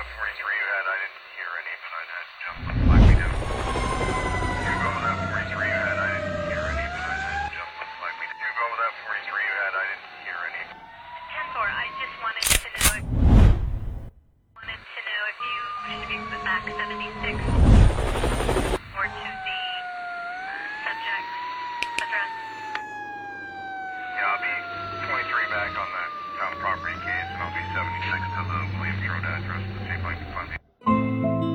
that 43 you had, I didn't hear any, but I had just looks like we do. You go with that 43 you had, I didn't hear any, but I had just looks like we do. You go with that 43 you had, I didn't hear any. 10-4, I just wanted to know if you speak with Mac 76.